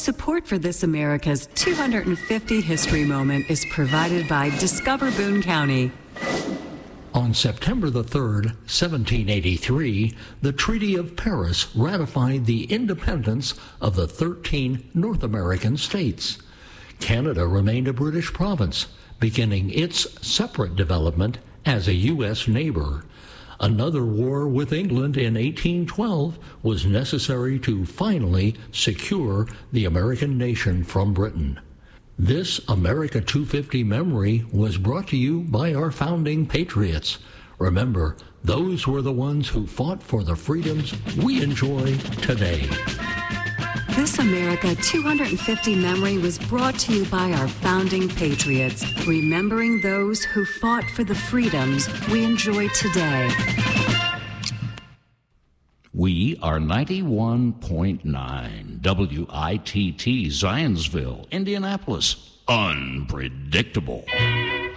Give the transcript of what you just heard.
Support for This America's 250 History Moment is provided by Discover Boone County. On September the 3rd, 1783, the Treaty of Paris ratified the independence of the 13 North American states. Canada remained a British province, beginning its separate development as a U.S. neighbor. Another war with England in 1812 was necessary to finally secure the American nation from Britain. This America 250 memory was brought to you by our founding patriots. Remember, those were the ones who fought for the freedoms we enjoy today. This America 250 memory was brought to you by our founding patriots, remembering those who fought for the freedoms we enjoy today. We are 91.9 WITT Zionsville, Indianapolis. Unpredictable.